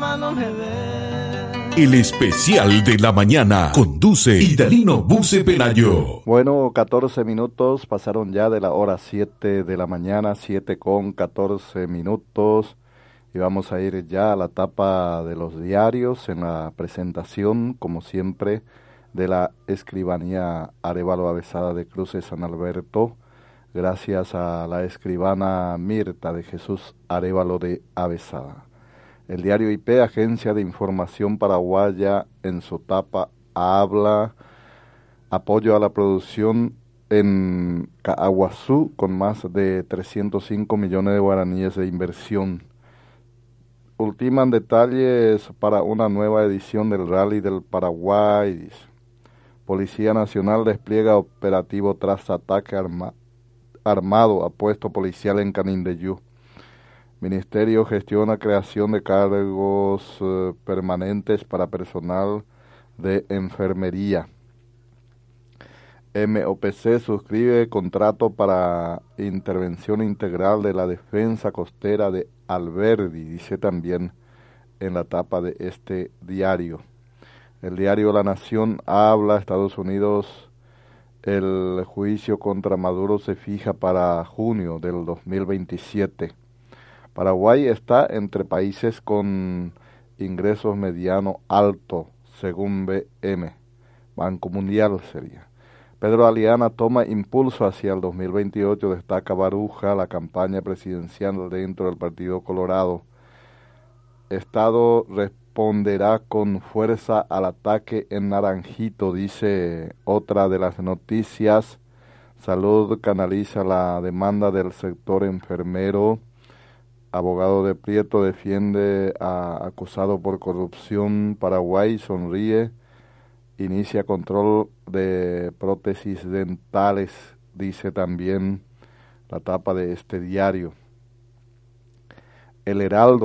no me ves. El especial de la mañana conduce Idalino Buce Pelayo. Bueno, 14 minutos pasaron ya de la hora 7 de la mañana, 7:14. Y vamos a ir ya a la tapa de los diarios en la presentación, como siempre, de la escribanía Arévalo Avesada de Cruces San Alberto, gracias a la escribana Mirta de Jesús Arévalo de Avesada. El diario IP, Agencia de Información Paraguaya, en su tapa habla apoyo a la producción en Caaguazú con más de 305 millones de guaraníes de inversión. Ultiman detalles para una nueva edición del Rally del Paraguay. Policía Nacional despliega operativo tras ataque armado a puesto policial en Canindeyú. Ministerio gestiona creación de cargos permanentes para personal de enfermería. MOPC suscribe contrato para intervención integral de la defensa costera de Alberdi, dice también en la tapa de este diario. El diario La Nación habla, Estados Unidos, el juicio contra Maduro se fija para junio del 2027. Paraguay está entre países con ingresos mediano alto, según BM, Banco Mundial sería. Pedro Aliana toma impulso hacia el 2028, destaca Baruja, la campaña presidencial dentro del Partido Colorado. Estado responderá con fuerza al ataque en Naranjito, dice otra de las noticias. Salud canaliza la demanda del sector enfermero. Abogado de Prieto defiende a acusado por corrupción. Paraguay sonríe. Inicia control de prótesis dentales, dice también la tapa de este diario. El Heraldo